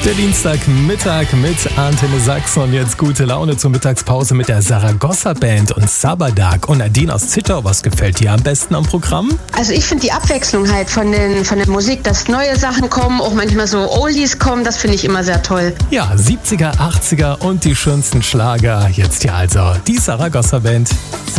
Der Dienstagmittag mit Antenne Sachsen und jetzt gute Laune zur Mittagspause mit der Saragossa Band und Sabadak. Und Nadine aus Zittau, was gefällt dir am besten am Programm? Also ich finde die Abwechslung halt von der Musik, dass neue Sachen kommen, auch manchmal so Oldies kommen, das finde ich immer sehr toll. Ja, 70er, 80er und die schönsten Schlager. Jetzt hier also die Saragossa Band.